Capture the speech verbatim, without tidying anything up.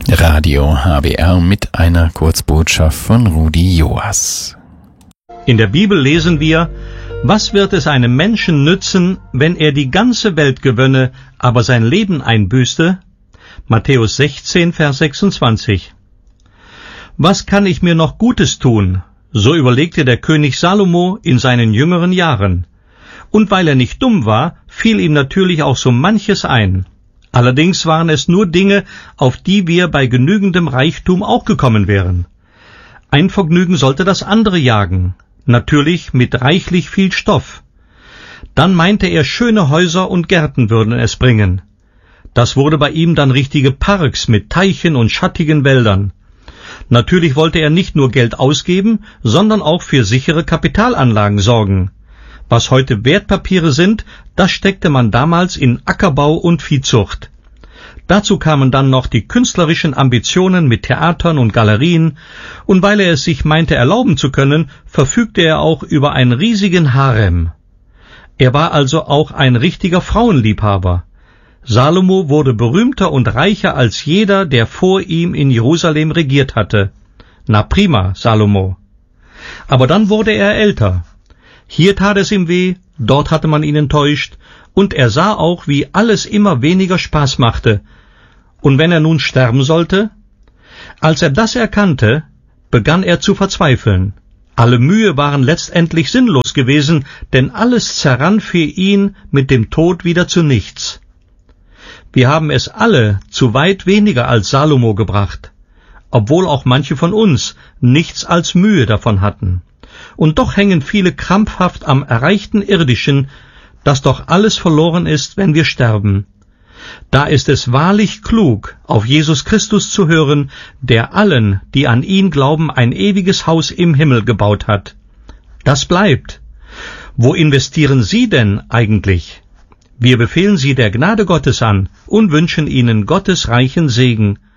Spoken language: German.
Radio H B R mit einer Kurzbotschaft von Rudi Joas. In der Bibel lesen wir: Was wird es einem Menschen nützen, wenn er die ganze Welt gewönne, aber sein Leben einbüßte? Matthäus sechzehn, Vers sechsundzwanzig. Was kann ich mir noch Gutes tun? So überlegte der König Salomo in seinen jüngeren Jahren. Und weil er nicht dumm war, fiel ihm natürlich auch so manches ein. Allerdings waren es nur Dinge, auf die wir bei genügendem Reichtum auch gekommen wären. Ein Vergnügen sollte das andere jagen, natürlich mit reichlich viel Stoff. Dann meinte er, schöne Häuser und Gärten würden es bringen. Das wurde bei ihm dann richtige Parks mit Teichen und schattigen Wäldern. Natürlich wollte er nicht nur Geld ausgeben, sondern auch für sichere Kapitalanlagen sorgen. Was heute Wertpapiere sind, das steckte man damals in Ackerbau und Viehzucht. Dazu kamen dann noch die künstlerischen Ambitionen mit Theatern und Galerien, und weil er es sich meinte erlauben zu können, verfügte er auch über einen riesigen Harem. Er war also auch ein richtiger Frauenliebhaber. Salomo wurde berühmter und reicher als jeder, der vor ihm in Jerusalem regiert hatte. Na prima, Salomo. Aber dann wurde er älter. Hier tat es ihm weh, dort hatte man ihn enttäuscht, und er sah auch, wie alles immer weniger Spaß machte. Und wenn er nun sterben sollte? Als er das erkannte, begann er zu verzweifeln. Alle Mühe waren letztendlich sinnlos gewesen, denn alles zerrann für ihn mit dem Tod wieder zu nichts. Wir haben es alle zu weit weniger als Salomo gebracht, obwohl auch manche von uns nichts als Mühe davon hatten. Und doch hängen viele krampfhaft am erreichten Irdischen, dass doch alles verloren ist, wenn wir sterben. Da ist es wahrlich klug, auf Jesus Christus zu hören, der allen, die an ihn glauben, ein ewiges Haus im Himmel gebaut hat. Das bleibt. Wo investieren Sie denn eigentlich? Wir befehlen Sie der Gnade Gottes an und wünschen Ihnen Gottes reichen Segen.